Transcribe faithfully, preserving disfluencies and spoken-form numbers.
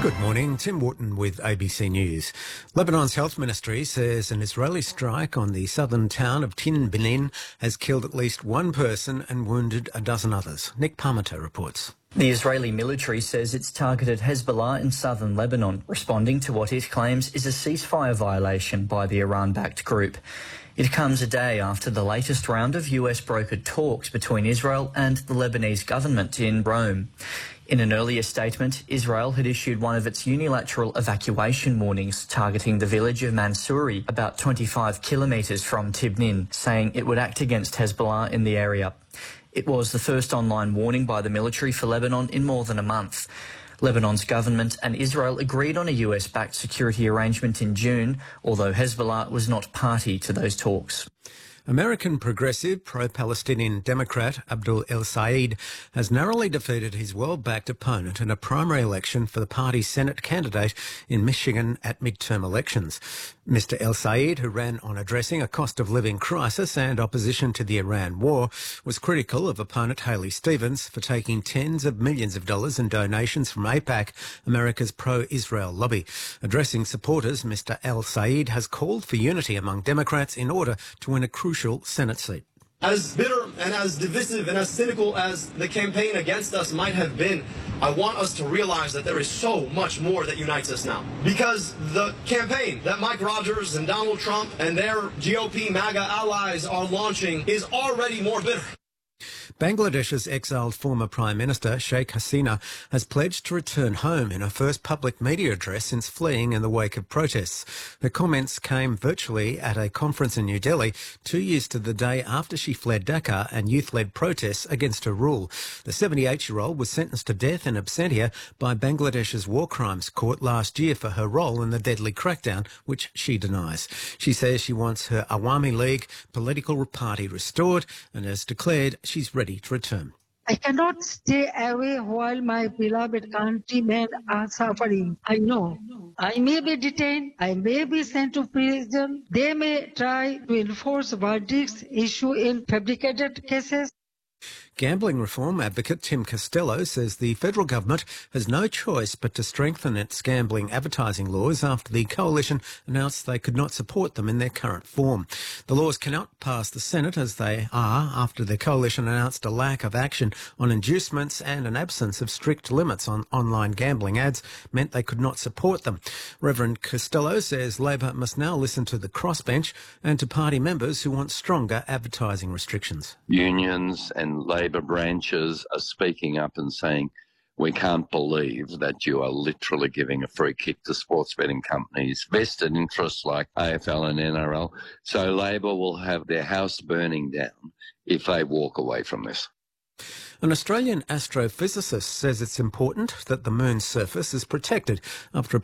Good morning, Tim Wharton with A B C News. Lebanon's health ministry says an Israeli strike on the southern town of Tin Benin has killed at least one person and wounded a dozen others. Nick Parmenter reports. The Israeli military says it's targeted Hezbollah in southern Lebanon, responding to what it claims is a ceasefire violation by the Iran-backed group. It comes a day after the latest round of U S-brokered talks between Israel and the Lebanese government in Rome. In an earlier statement, Israel had issued one of its unilateral evacuation warnings targeting the village of Mansouri, about twenty-five kilometres from Tibnin, saying it would act against Hezbollah in the area. It was the first online warning by the military for Lebanon in more than a month. Lebanon's government and Israel agreed on a U S-backed security arrangement in June, although Hezbollah was not party to those talks. American progressive pro-Palestinian Democrat Abdul El-Sayed has narrowly defeated his well-backed opponent in a primary election for the party's Senate candidate in Michigan at midterm elections. Mister El-Sayed, who ran on addressing a cost-of-living crisis and opposition to the Iran war, was critical of opponent Haley Stevens for taking tens of millions of dollars in donations from AIPAC, America's pro-Israel lobby. Addressing supporters, Mister El-Sayed has called for unity among Democrats in order to win a crucial Senate seat. As bitter and as divisive and as cynical as the campaign against us might have been, I want us to realize that there is so much more that unites us now. Because the campaign that Mike Rogers and Donald Trump and their G O P MAGA allies are launching is already more bitter. Bangladesh's exiled former Prime Minister Sheikh Hasina has pledged to return home in her first public media address since fleeing in the wake of protests. Her comments came virtually at a conference in New Delhi, two years to the day after she fled Dhaka and youth-led protests against her rule. The seventy-eight-year-old was sentenced to death in absentia by Bangladesh's War Crimes Court last year for her role in the deadly crackdown, which she denies. She says she wants her Awami League political party restored and has declared she's ready to return. I cannot stay away while my beloved countrymen are suffering. I know. I may be detained. I may be sent to prison. They may try to enforce verdicts issued in fabricated cases. Gambling reform advocate Tim Costello says the federal government has no choice but to strengthen its gambling advertising laws after the coalition announced they could not support them in their current form. The laws cannot pass the Senate as they are after the coalition announced a lack of action on inducements and an absence of strict limits on online gambling ads meant they could not support them. Reverend Costello says Labor must now listen to the crossbench and to party members who want stronger advertising restrictions. Unions and Labor branches are speaking up and saying, we can't believe that you are literally giving a free kick to sports betting companies, vested interests like A F L and N R L. So Labor will have their house burning down if they walk away from this. An Australian astrophysicist says it's important that the moon's surface is protected after a